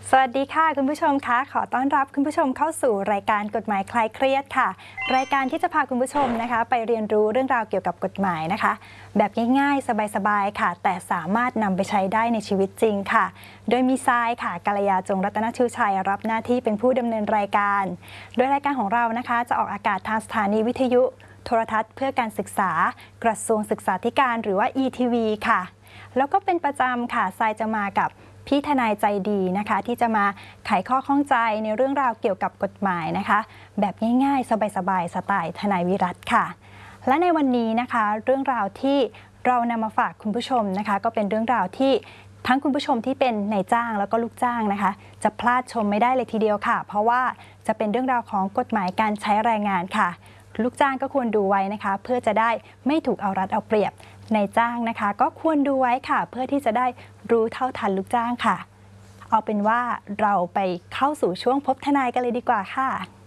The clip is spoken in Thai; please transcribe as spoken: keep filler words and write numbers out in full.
สวัสดีค่ะคุณผู้ชมคะขอต้อนรับคุณผู้ชมเข้าสู่รายการกฎหมายคลายเครียดค่ะรายการที่จะพาคุณผู้ชมนะคะไปเรียนรู้เรื่องราวเกี่ยวกับกฎหมายนะคะแบบง่ายๆสบายๆค่ะแต่สามารถนำไปใช้ได้ในชีวิตจริงค่ะโดยมีทรายค่ะกัลยาจงรัตนชูชัยรับหน้าที่เป็นผู้ดำเนินรายการโดยรายการของเรานะคะจะออกอากาศทางสถานีวิทยุโทรทัศน์เพื่อการศึกษากระทรวงศึกษาธิการหรือว่า อี ที วี ค่ะแล้วก็เป็นประจำค่ะทรายจะมากับพี่ทนายใจดีนะคะที่จะมาไขข้อข้องใจในเรื่องราวเกี่ยวกับกฎหมายนะคะแบบง่ายๆสบายๆสไตล์ทนายวิรัตค่ะและในวันนี้นะคะเรื่องราวที่เรานำมาฝากคุณผู้ชมนะคะก็เป็นเรื่องราวที่ทั้งคุณผู้ชมที่เป็นนายจ้างแล้วก็ลูกจ้างนะคะจะพลาดชมไม่ได้เลยทีเดียวค่ะเพราะว่าจะเป็นเรื่องราวของกฎหมายการใช้แรงงานค่ะลูกจ้างก็ควรดูไว้นะคะเพื่อจะได้ไม่ถูกเอารัดเอาเปรียบนายจ้างนะคะก็ควรดูไว้ค่ะเพื่อที่จะได้รู้เท่าทันลูกจ้างค่ะเอาเป็นว่าเราไปเข้าสู่ช่วงพบทนายกันเลยดีกว่าค่ะ